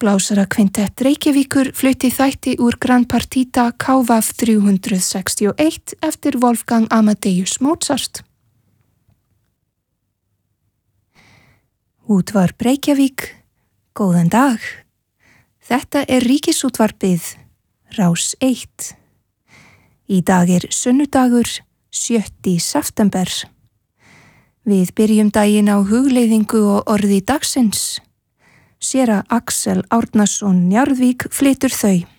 Blásara kvintett Reykjavíkur flutti þætti úr Gran Partita KV 361 eftir Wolfgang Amadeus Mozart. Útvarp Reykjavík, góðan dag. Þetta Ríkisútvarpið, Rás 1. Í dag sunnudagur, 7. september. Við byrjum daginn á hugleiðingu og orði dagsins. Séra Axel Árnason Njarðvík flytur þau.